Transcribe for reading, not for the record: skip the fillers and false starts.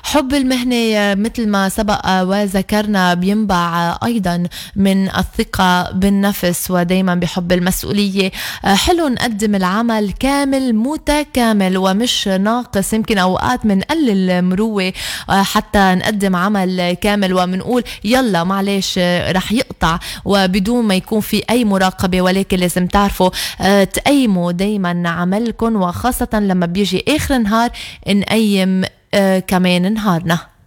حب المهنة مثل ما سبق وذكرنا بينبع أيضا من الثقة بالنفس ودايما بحب المسؤولية. حلو نقدم العمل كامل متكامل ومش ناقص. يمكن أوقات منقلل مروة حتى نقدم عمل كامل ومنقول يلا معلش رح يقطع وبدون ما يكون في أي مراقبة، ولكن لازم تعرفوا تقيموا دايما عملكم، وخاصة لما بيجي آخر نهار نقيم كمان نهارنا.